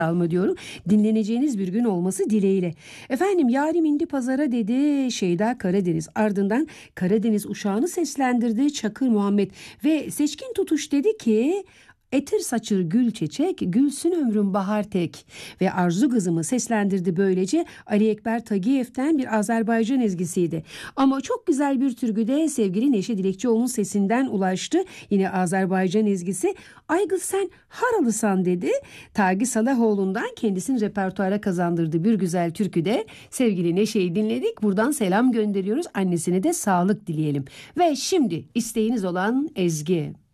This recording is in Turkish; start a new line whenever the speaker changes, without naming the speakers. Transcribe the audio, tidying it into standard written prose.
alma diyorum. Dinleneceğiniz bir gün olması dileğiyle. Efendim yarim indi pazara dedi Şeyda Karadeniz. Ardından Karadeniz uşağını seslendirdi Çakır Muhammed. Ve Seçkin Tutuş dedi ki etir saçır gül çiçek, gülsün ömrüm bahar tek. Ve Arzu kızımı seslendirdi böylece Ali Ekber Tagiyev'ten bir Azerbaycan ezgisiydi. Ama çok güzel bir türkü de sevgili Neşe Dilekçioğlu'nun sesinden ulaştı. Yine Azerbaycan ezgisi. Aygıl sen haralısan dedi. Tagi Salahoğlu'ndan kendisini repertuara kazandırdı bir güzel türkü de sevgili Neşe'yi dinledik. Buradan selam gönderiyoruz. Annesine de sağlık dileyelim. Ve şimdi isteğiniz olan ezgi.